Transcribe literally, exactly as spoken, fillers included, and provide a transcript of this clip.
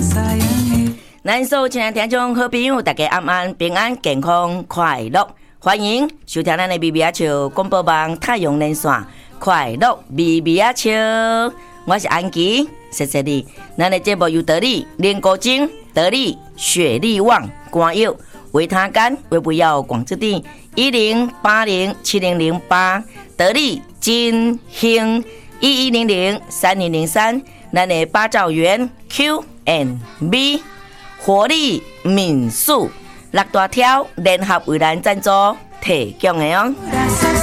咱所有亲爱听众好朋友，大家安安平安健康快乐，欢迎收听咱的咪咪仔笑广播网太阳连线快乐咪咪仔笑，我是安琪，谢谢你。咱的节目由得力莲果精、得力雪力旺、官药、维他干、维不要广之地一零八零七零零八，得力金兴一一零零三零零三，咱的八兆元 Q and B。活力民宿六大条联合为咱赞助提供的哦。